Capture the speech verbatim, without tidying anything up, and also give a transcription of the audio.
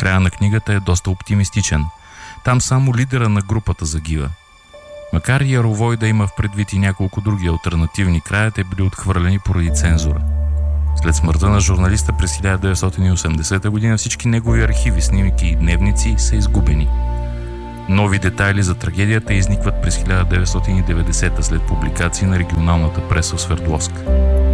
Края на книгата е доста оптимистичен. Там само лидера на групата загива. Макар и Яровой да има в предвид и няколко други алтернативни края, те били отхвърлени поради цензура. След смъртта на журналиста през хиляда деветстотин и осемдесета година всички негови архиви, снимки и дневници са изгубени. Нови детайли за трагедията изникват през хиляда деветстотин и деветдесета след публикации на регионалната преса в Свердловск.